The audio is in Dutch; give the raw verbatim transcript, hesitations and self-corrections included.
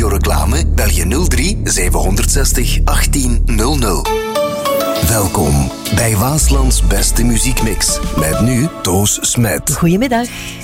radioreclame? Bel je nul drie zevenhonderdzestig achttien nul nul. Welkom bij Waaslands beste muziekmix. Met nu Toos Smet. Goedemiddag.